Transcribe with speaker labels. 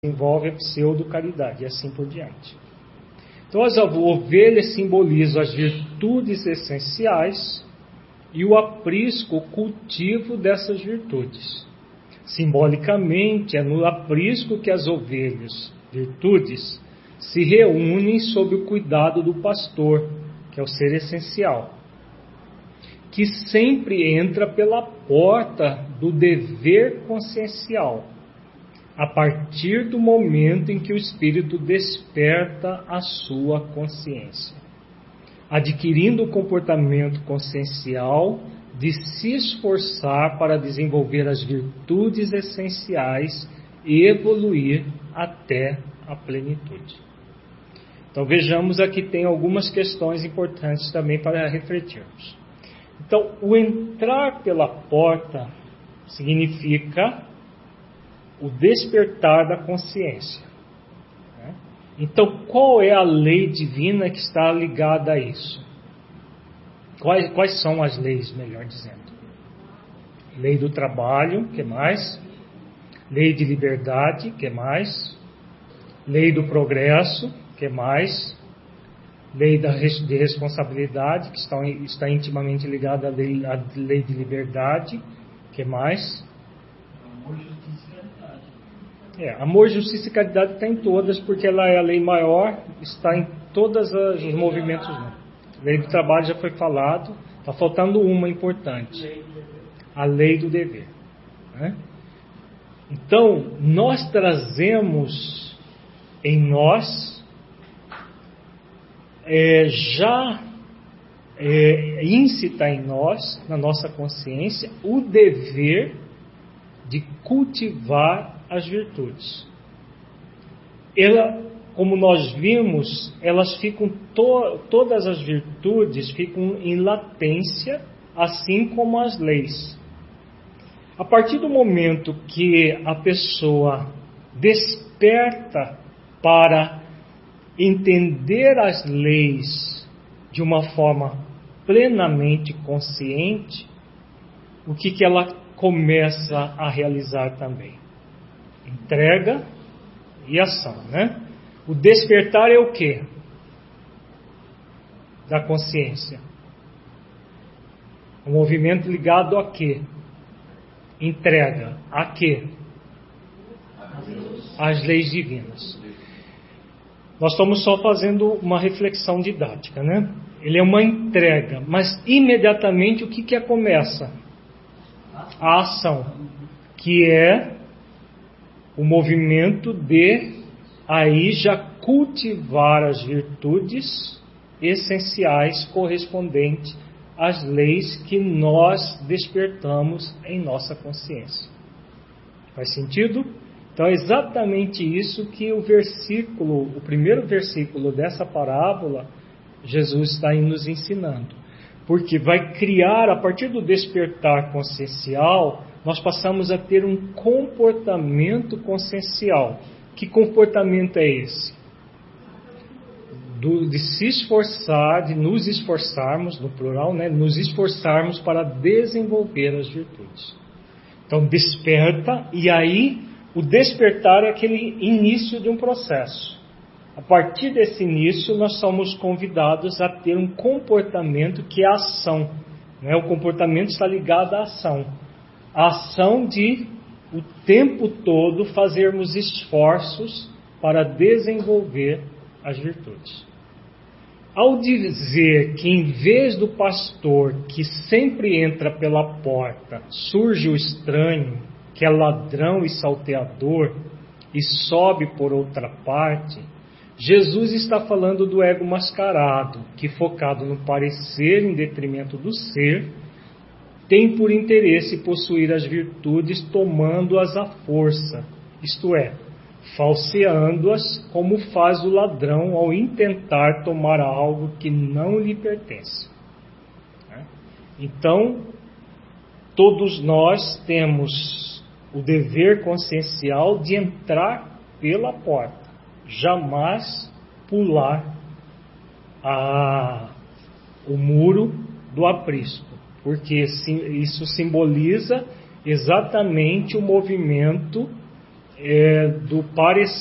Speaker 1: envolve a pseudo-caridade e assim por diante. Então as ovelhas simbolizam as virtudes essenciais e o aprisco, o cultivo dessas virtudes. Simbolicamente, é no aprisco que as ovelhas, virtudes, se reúnem sob o cuidado do pastor, que é o ser essencial, que sempre entra pela porta do dever consciencial, a partir do momento em que o espírito desperta a sua consciência, adquirindo o comportamento consciencial de se esforçar para desenvolver as virtudes essenciais e evoluir até a plenitude. Então vejamos aqui, tem algumas questões importantes também para refletirmos. Então, o entrar pela porta significa o despertar da consciência. Então, qual é a lei divina que está ligada a isso? Quais são as leis, melhor dizendo? Lei do trabalho, que mais? Lei de liberdade, que mais? Lei do progresso, que mais? Lei de responsabilidade, que está intimamente ligada à lei de liberdade, que mais?
Speaker 2: Amor, justiça e caridade.
Speaker 1: Amor, justiça e caridade está em todas, porque ela é a lei maior, está em todos os movimentos. Lei do trabalho já foi falado, está faltando uma importante, a lei do dever. Então, nós trazemos em nós, íncita em nós, na nossa consciência, o dever de cultivar as virtudes. Como nós vimos, elas ficam todas as virtudes ficam em latência, assim como as leis. A partir do momento que a pessoa desperta para entender as leis de uma forma plenamente consciente, o que ela começa a realizar também? Entrega e ação, O despertar é o quê? Da consciência. O movimento ligado a quê? Entrega. A quê? Às leis divinas. Nós estamos só fazendo uma reflexão didática, Ele é uma entrega, mas imediatamente o que começa? A ação, que é o movimento de aí já cultivar as virtudes essenciais correspondentes às leis que nós despertamos em nossa consciência. Faz sentido? Então é exatamente isso que o primeiro versículo dessa parábola, Jesus está nos ensinando. Porque vai criar, a partir do despertar consciencial, nós passamos a ter um comportamento consciencial. Que comportamento é esse? De se esforçar, de nos esforçarmos, no plural, nos esforçarmos para desenvolver as virtudes. Então desperta, e aí o despertar é aquele início de um processo. A partir desse início, nós somos convidados a ter um comportamento que é a ação. O comportamento está ligado à ação. A ação de, o tempo todo, fazermos esforços para desenvolver as virtudes. Ao dizer que, em vez do pastor que sempre entra pela porta, surge o estranho, que é ladrão e salteador, e sobe por outra parte, Jesus está falando do ego mascarado, que, focado no parecer em detrimento do ser, tem por interesse possuir as virtudes tomando-as à força, isto é, falseando-as como faz o ladrão ao intentar tomar algo que não lhe pertence. Então, todos nós temos o dever consciencial de entrar pela porta, jamais pular o muro do aprisco, porque isso simboliza exatamente o movimento do parecer